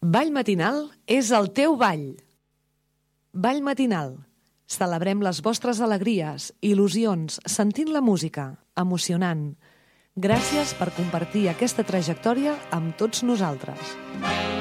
Ball matinal és el teu ball. Ball matinal. Celebrem les vostres alegries, il·lusions, sentint la música, emocionant. Gràcies per compartir aquesta trajectòria amb tots nosaltres.